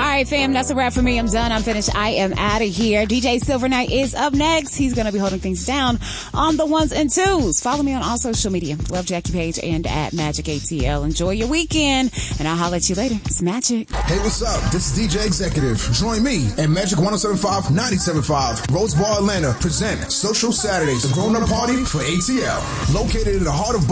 right, fam, that's a wrap for me. I'm done. I'm finished. I am out of here. DJ Silver Knight is up next. He's going to be holding things down on the ones and twos. Follow me on all social media. Love Jackie Page and at Magic ATL. Enjoy your weekend, and I'll holler at you later. It's Magic. Hey, what's up? This is DJ Executive. Join me and Magic 107.5, 97.5, Rose Bar Atlanta present Social Saturdays, the grown-up party for ATL. Located in the heart of